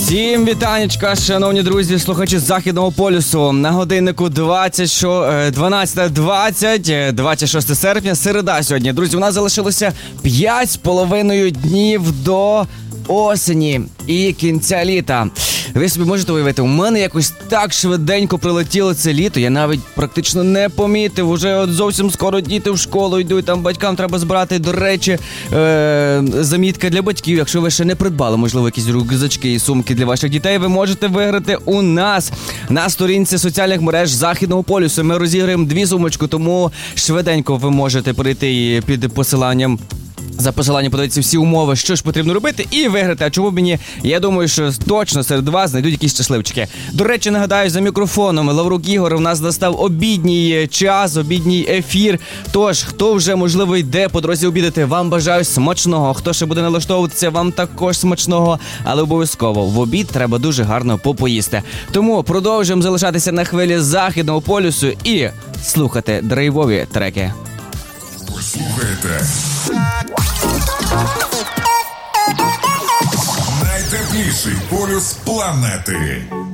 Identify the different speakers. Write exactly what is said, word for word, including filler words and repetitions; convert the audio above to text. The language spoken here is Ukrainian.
Speaker 1: Всім вітанечка, шановні друзі, слухачі Західного полюсу. На годиннику двадцять, дванадцята двадцять, двадцять шостого серпня, середа сьогодні. Друзі, у нас залишилося п'ять з половиною днів до осені і кінця літа. Ви собі можете уявити, у мене якось так швиденько прилетіло це літо, я навіть практично не помітив. Уже от зовсім скоро діти в школу йдуть, там батькам треба збирати, до речі, е- замітка для батьків. Якщо ви ще не придбали, можливо, якісь рюкзачки і сумки для ваших дітей, ви можете виграти у нас на сторінці соціальних мереж Західного полюсу. Ми розіграємо дві сумочки, тому швиденько ви можете перейти під посиланням. За посиланням подивіться всі умови, що ж потрібно робити, і виграти. А чому б мені? Я думаю, що точно серед вас знайдуть якісь щасливчики. До речі, нагадаю, за мікрофоном Лаврук Ігор, у нас настав обідній час, обідній ефір. Тож, хто вже, можливо, йде по дорозі обідати, вам бажаю смачного. Хто ще буде налаштовуватися, вам також смачного. Але обов'язково в обід треба дуже гарно попоїсти. Тому продовжуємо залишатися на хвилі Західного полюсу і слухати драйвові треки.
Speaker 2: Ви слухаєте найтепліший полюс планети.